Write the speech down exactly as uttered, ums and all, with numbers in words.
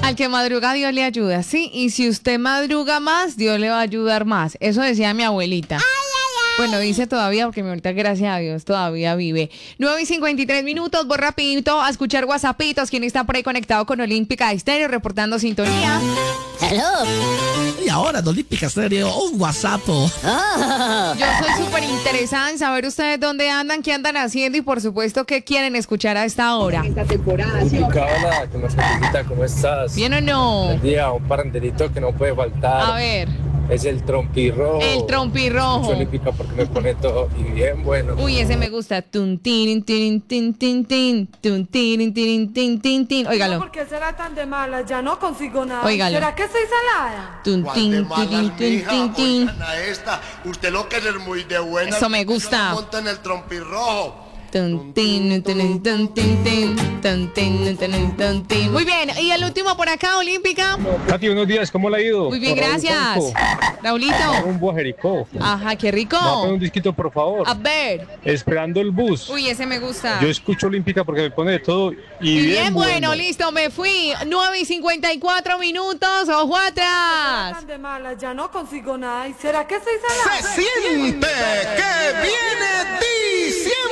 Al que madruga, Dios le ayuda, ¿sí? Y si usted madruga más, Dios le va a ayudar más. Eso decía mi abuelita. Ay, ay, ay. Bueno, dice todavía, porque mi abuelita, gracias a Dios, todavía vive. nueve y cincuenta y tres minutos, voy rapidito a escuchar WhatsAppitos. ¿Quién está por ahí conectado con Olímpica Estéreo, reportando sintonía? Hello. Y ahora en Olímpica Estéreo, un WhatsApp. Oh. Yo soy súper interesada en saber ustedes dónde andan, qué andan haciendo y por supuesto qué quieren escuchar a esta hora. Esta temporada. Hola, ¿qué más felicita? ¿Cómo estás? ¿Bien o no? Buen día, un paranderito que no puede faltar. A ver. Es el trompirrojo. El trompirrojo. Olímpica porque me pone todo y bien bueno. Uy, ese me gusta. Tun, tin, tin, tin, tin, tin. Tun, tin, tin, tin, tin, tin. Óigalo. ¿Por qué será tan de mala? Ya no consigo nada. Óigalo. ¿Será que estoy salada? Tun, ¿Cuál tin, de tin, malas, tin, mija? tin, tin. Oigan a esta. Usted lo que es muy de buena. Eso me gusta. No monta en el trompirrojo. Tun, tin, tin, tin, tin, tin. Tun, tin, tin, tin, tin. Muy bien, y el último por acá, Olímpica. Katy, buenos días, ¿cómo le ha ido? Muy bien, Por Raúl gracias. Franco. Raulito. Un Jericó. Ajá, qué rico. ¿Me va a poner un disquito, por favor? A ver. Esperando el bus. Uy, ese me gusta. Yo escucho Olímpica porque me pone de todo y, Y bien, bien, bueno, listo, me fui. nueve y cincuenta y cuatro minutos, ojo atrás. Tan de mala, ya no consigo nada. ¿Y será que estoy salada? Se siente que viene diciembre.